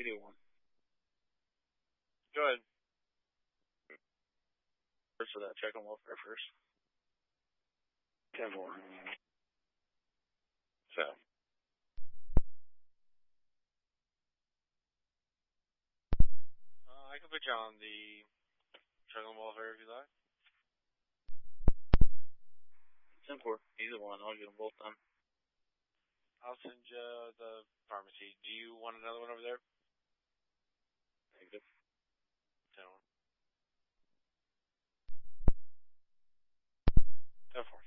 81. Go ahead. First for that, check on welfare first. 10-4. So. I can put you on the check on welfare if you like. 10-4. Either one. I'll get them both done. I'll send you the pharmacy. Do you want another one over there? Thank you. 10-4.